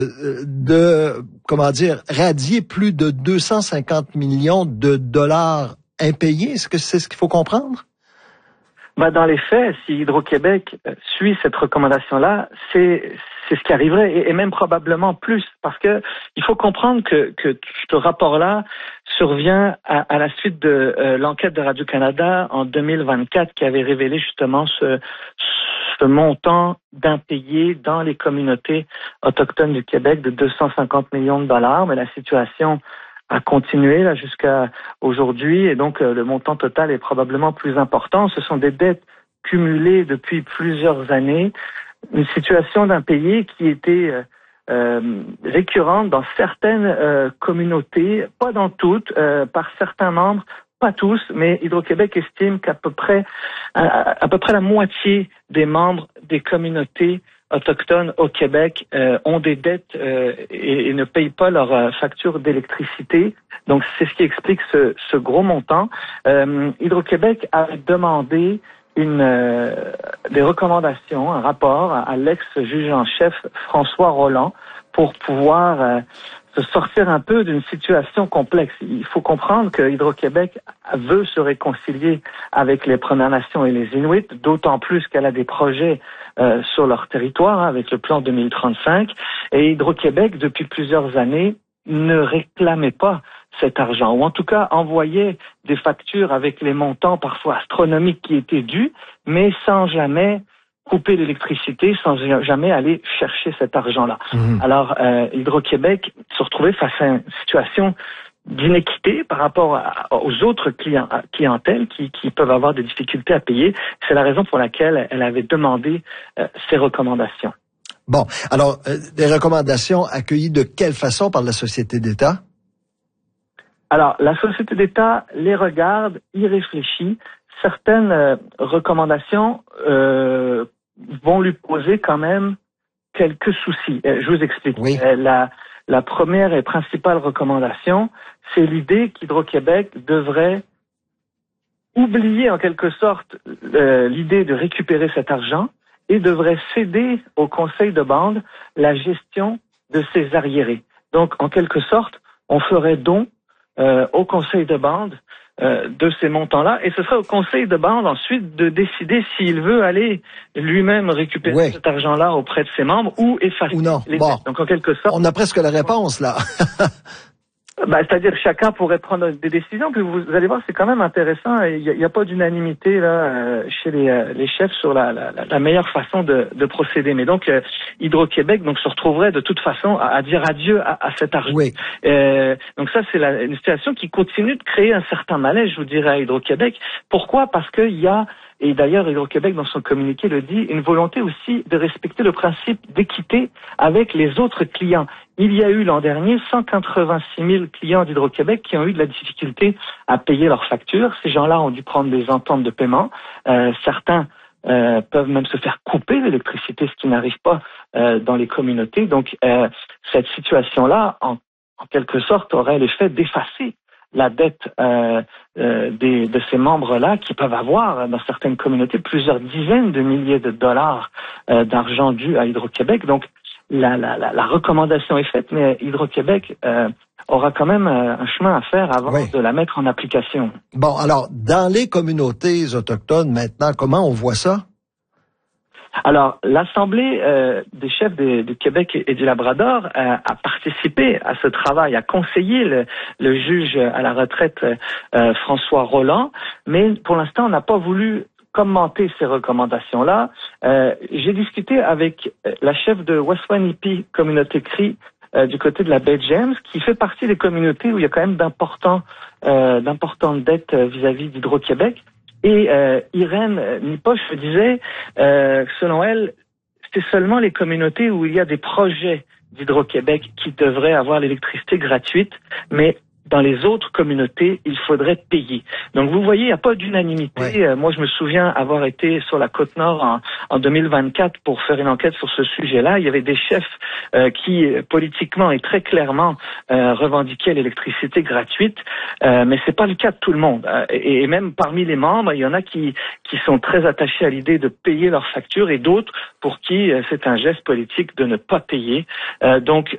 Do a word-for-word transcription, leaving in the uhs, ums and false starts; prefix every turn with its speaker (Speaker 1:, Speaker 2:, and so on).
Speaker 1: de, comment dire, radier plus de deux cent cinquante millions de dollars impayés. Est-ce que c'est ce qu'il faut comprendre?
Speaker 2: Ben, dans les faits, si Hydro-Québec suit cette recommandation-là, c'est c'est ce qui arriverait, et, et même probablement plus, parce que il faut comprendre que, que ce rapport-là survient à, à la suite de euh, l'enquête de Radio-Canada en deux mille vingt-quatre qui avait révélé justement ce, ce montant d'impayés dans les communautés autochtones du Québec de deux cent cinquante millions de dollars, mais la situation a continué là jusqu'à aujourd'hui, et donc euh, le montant total est probablement plus important. Ce sont des dettes cumulées depuis plusieurs années, une situation d'impayés qui était euh, euh, récurrente dans certaines euh, communautés, pas dans toutes, euh, par certains membres, pas tous, mais Hydro-Québec estime qu'à peu près à, à peu près la moitié des membres des communautés autochtones au Québec euh, ont des dettes euh, et, et ne payent pas leur euh, facture d'électricité. Donc, c'est ce qui explique ce, ce gros montant. Euh, Hydro-Québec a demandé une euh, des recommandations, un rapport à, à l'ex-juge en chef François Rolland pour pouvoir euh, se sortir un peu d'une situation complexe. Il faut comprendre que Hydro-Québec veut se réconcilier avec les Premières Nations et les Inuits, d'autant plus qu'elle a des projets euh, sur leur territoire, hein, avec le plan deux mille trente-cinq. Et Hydro-Québec, depuis plusieurs années, ne réclamait pas cet argent, ou en tout cas envoyait des factures avec les montants parfois astronomiques qui étaient dus, mais sans jamais couper l'électricité, sans jamais aller chercher cet argent-là. Mmh. Alors, euh, Hydro-Québec se retrouvait face à une situation d'inéquité par rapport à, aux autres clients, clientèles qui, qui peuvent avoir des difficultés à payer. C'est la raison pour laquelle elle avait demandé euh, ces recommandations.
Speaker 1: Bon, alors, euh, des recommandations accueillies de quelle façon par la Société d'État?
Speaker 2: Alors, la Société d'État les regarde, y réfléchit. Certaines euh, recommandations euh, vont lui poser quand même quelques soucis. Euh, je vous explique.
Speaker 1: Oui.
Speaker 2: Euh, la, la première et principale recommandation, c'est l'idée qu'Hydro-Québec devrait oublier en quelque sorte euh, l'idée de récupérer cet argent et devrait céder au conseil de bande la gestion de ses arriérés. Donc, en quelque sorte, on ferait don euh, au conseil de bande euh, de ces montants-là, et ce serait au conseil de bande ensuite de décider s'il veut aller lui-même récupérer ouais. cet argent-là auprès de ses membres ou effacer
Speaker 1: ou non.
Speaker 2: les
Speaker 1: bon.
Speaker 2: dettes. Donc, en quelque sorte...
Speaker 1: On a presque la réponse, là.
Speaker 2: Ben, c'est-à-dire chacun pourrait prendre des décisions, puis vous allez voir, c'est quand même intéressant. Il n'y a, a pas d'unanimité là euh, chez les, euh, les chefs sur la, la, la meilleure façon de, de procéder. Mais donc euh, Hydro-Québec donc se retrouverait de toute façon à, à dire adieu à, à cet argent.
Speaker 1: Oui.
Speaker 2: Euh, donc ça c'est la, une situation qui continue de créer un certain malaise, je vous dirais, à Hydro-Québec. Pourquoi? Parce qu'il y a, et d'ailleurs Hydro-Québec dans son communiqué le dit, une volonté aussi de respecter le principe d'équité avec les autres clients. Il y a eu l'an dernier cent quatre-vingt-six mille clients d'Hydro-Québec qui ont eu de la difficulté à payer leurs factures. Ces gens-là ont dû prendre des ententes de paiement. Euh, certains euh, peuvent même se faire couper l'électricité, ce qui n'arrive pas euh, dans les communautés. Donc euh, cette situation-là, en, en quelque sorte, aurait l'effet d'effacer la dette euh, euh, des, de ces membres-là qui peuvent avoir, dans certaines communautés, plusieurs dizaines de milliers de dollars euh, d'argent dû à Hydro-Québec. Donc, la, la, la, la recommandation est faite, mais Hydro-Québec euh, aura quand même euh, un chemin à faire avant oui. de la mettre en application.
Speaker 1: Bon, alors, dans les communautés autochtones, maintenant, comment on voit ça?
Speaker 2: Alors, l'Assemblée euh, des chefs de, du Québec et du Labrador euh, a participé à ce travail, a conseillé le, le juge à la retraite euh, François Rolland, mais pour l'instant, on n'a pas voulu commenter ces recommandations-là. Euh, j'ai discuté avec la chef de Weswanipi Communauté Cree euh, du côté de la baie James, qui fait partie des communautés où il y a quand même d'importants, euh, d'importantes dettes vis-à-vis d'Hydro-Québec. Et euh, Irène Nipoche disait, euh, selon elle, c'est seulement les communautés où il y a des projets d'Hydro-Québec qui devraient avoir l'électricité gratuite, mais dans les autres communautés, il faudrait payer. Donc, vous voyez, il n'y a pas d'unanimité. Ouais. Euh, moi, je me souviens avoir été sur la Côte-Nord en, en deux mille vingt-quatre pour faire une enquête sur ce sujet-là. Il y avait des chefs euh, qui, politiquement et très clairement, euh, revendiquaient l'électricité gratuite, euh, mais c'est pas le cas de tout le monde. Euh, et, et même parmi les membres, il y en a qui, qui sont très attachés à l'idée de payer leurs factures et d'autres pour qui euh, c'est un geste politique de ne pas payer. Euh, donc,